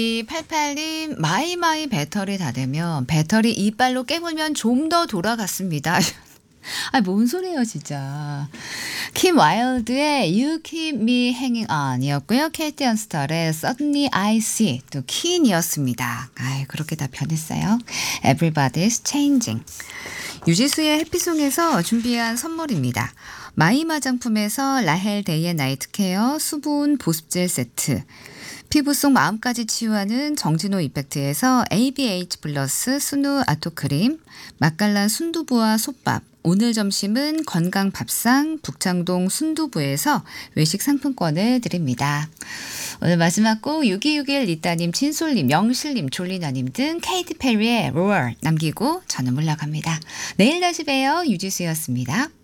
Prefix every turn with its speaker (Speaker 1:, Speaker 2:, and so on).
Speaker 1: 이 88님 마이마이 배터리 다 되면 배터리 이빨로 깨물면 좀 더 돌아갔습니다. 아, 뭔 소리예요, 진짜. 킴 와일드의 You Keep Me Hanging On 이었고요. 케이티 언스털의 Suddenly I See 또 킨이었습니다. 아이, 그렇게 다 변했어요. Everybody's Changing. 유지수의 해피송에서 준비한 선물입니다. 마임 화장품에서 라헬 데이 앤 나이트 케어 수분 보습젤 세트, 피부 속 마음까지 치유하는 정진호 이펙트에서 ABH 플러스 순우 아토크림, 맛깔난 순두부와 솥밥, 오늘 점심은 건강 밥상 북창동 순두부에서 외식 상품권을 드립니다. 오늘 마지막 곡 6261 리따님, 진솔님, 영실님, 졸리나님 등 케이티 페리의 Roar 남기고 저는 물러갑니다. 내일 다시 봬요. 유지수였습니다.